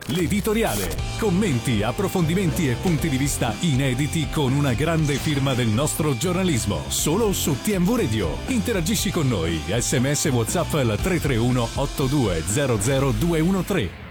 L'editoriale. Commenti, approfondimenti e punti di vista inediti con una grande firma del nostro giornalismo. Solo su TMV Radio. Interagisci con noi. SMS WhatsApp al 331 8200213.